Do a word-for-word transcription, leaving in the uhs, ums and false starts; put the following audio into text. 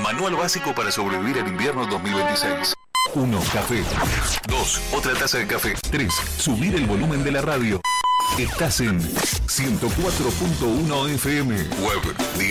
Manual básico para sobrevivir al invierno dos mil veintiséis. uno. Café. dos. Otra taza de café. tres. Subir el volumen de la radio. Estás en ciento cuatro punto uno F M. Web.